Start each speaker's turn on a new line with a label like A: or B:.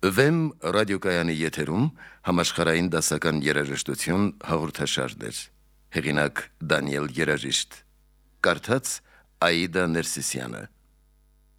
A: Վեմ ռադիոկայանի եթերում համաշխարհային դասական երաժշտություն հաղորդաշարներ։ Հեղինակ Դանիել Երաժիշտ։ Կարդաց Աիդա Ներսիսյանը։